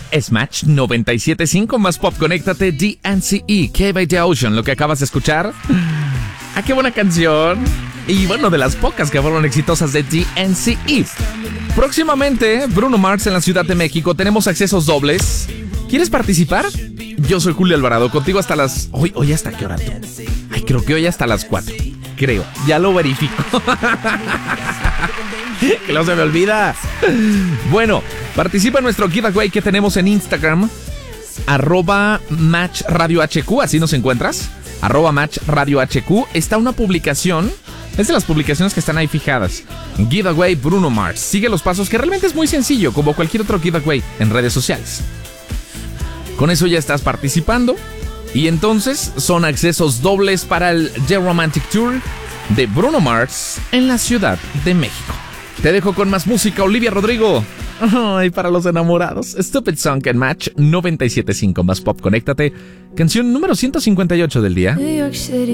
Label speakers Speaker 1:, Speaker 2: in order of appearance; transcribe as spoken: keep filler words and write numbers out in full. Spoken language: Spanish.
Speaker 1: Es Match noventa y siete punto cinco más pop. Conéctate, D N C E, Cave by the Ocean, lo que acabas de escuchar. Ah, qué buena canción. Y bueno, de las pocas que fueron exitosas de D N C E. Próximamente, Bruno Mars en la Ciudad de México. Tenemos accesos dobles. ¿Quieres participar? Yo soy Julio Alvarado, contigo hasta las... Hoy, hoy hasta qué hora tú. Ay, creo que hoy hasta las cuatro. Creo, ya lo verifico. Que no se me olvida. Bueno, participa en nuestro giveaway que tenemos en Instagram. Arroba Match Radio H Q, así nos encuentras. Arroba Match Radio H Q. Está una publicación. Es de las publicaciones que están ahí fijadas. Giveaway Bruno Mars. Sigue los pasos, que realmente es muy sencillo, como cualquier otro giveaway en redes sociales. Con eso ya estás participando. Y entonces son accesos dobles para el The Romantic Tour de Bruno Mars en la Ciudad de México. Te dejo con más música, Olivia Rodrigo. Ay, para los enamorados. Stupid Song en Match noventa y siete punto cinco más pop. Conéctate. Canción número ciento cincuenta y ocho del día.